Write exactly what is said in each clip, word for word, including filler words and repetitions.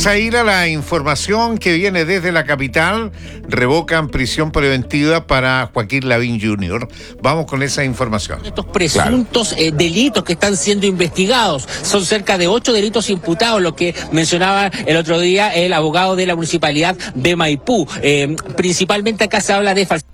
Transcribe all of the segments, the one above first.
Vamos a ir a la información que viene desde la capital. Revocan prisión preventiva para Joaquín Lavín junior Vamos con esa información. Estos presuntos claro. eh, delitos que están siendo investigados. Son cerca de ocho delitos imputados, lo que mencionaba el otro día el abogado de la municipalidad de Maipú. Eh, principalmente acá se habla de falsedad.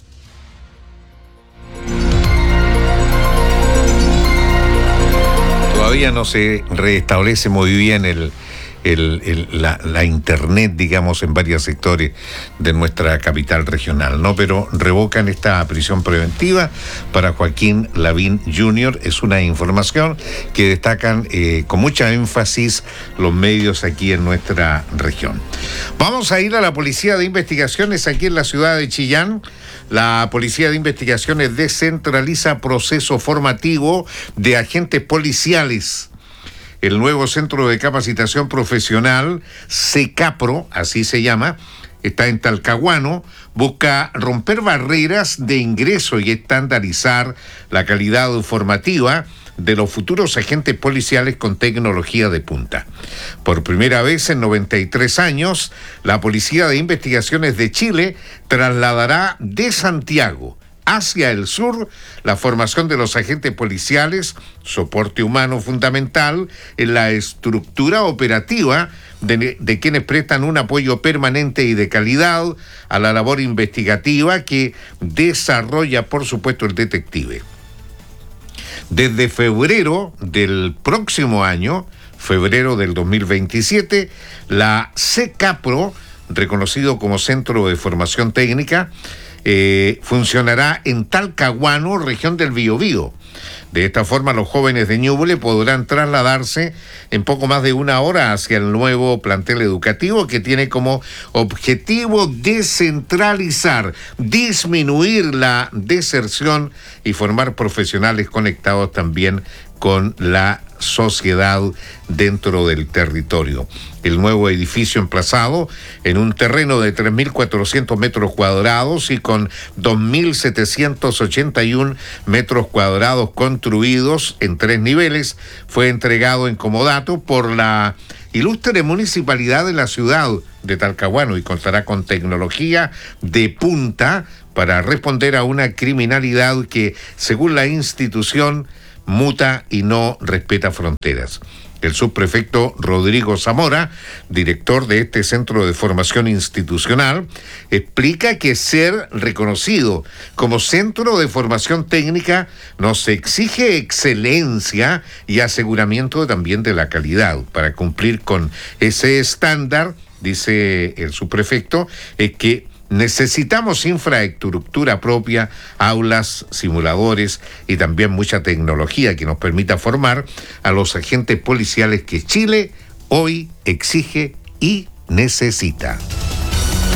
Todavía no se restablece muy bien el... El, el, la, la internet, digamos, en varios sectores de nuestra capital regional, ¿no? Pero revocan esta prisión preventiva para Joaquín Lavín junior Es una información que destacan eh, con mucha énfasis los medios aquí en nuestra región. Vamos a ir a la Policía de Investigaciones aquí en la ciudad de Chillán. La Policía de Investigaciones descentraliza proceso formativo de agentes policiales. El nuevo Centro de Capacitación Profesional, CECAPRO, así se llama, está en Talcahuano, busca romper barreras de ingreso y estandarizar la calidad formativa de los futuros agentes policiales con tecnología de punta. Por primera vez en noventa y tres años, la Policía de Investigaciones de Chile trasladará de Santiago hacia el sur la formación de los agentes policiales, soporte humano fundamental en la estructura operativa de, de quienes prestan un apoyo permanente y de calidad a la labor investigativa que desarrolla, por supuesto, el detective. Desde febrero del próximo año, febrero del dos mil veintisiete, la CECAPRO, reconocido como Centro de Formación Técnica, Eh, funcionará en Talcahuano, región del Biobío. De esta forma, los jóvenes de Ñuble podrán trasladarse en poco más de una hora hacia el nuevo plantel educativo que tiene como objetivo descentralizar, disminuir la deserción y formar profesionales conectados también con la sociedad dentro del territorio. El nuevo edificio emplazado en un terreno de tres mil cuatrocientos metros cuadrados y con dos mil setecientos ochenta y uno metros cuadrados construidos en tres niveles, fue entregado en comodato por la ilustre municipalidad de la ciudad de Talcahuano y contará con tecnología de punta para responder a una criminalidad que, según la institución, muta y no respeta fronteras. El subprefecto Rodrigo Zamora, director de este centro de formación institucional, explica que ser reconocido como centro de formación técnica nos exige excelencia y aseguramiento también de la calidad. Para cumplir con ese estándar, dice el subprefecto, es que necesitamos infraestructura propia, aulas, simuladores y también mucha tecnología que nos permita formar a los agentes policiales que Chile hoy exige y necesita.